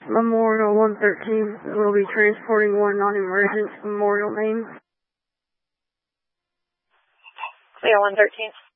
Memorial 113. We'll be transporting one non-emergent Memorial name. Clear 113.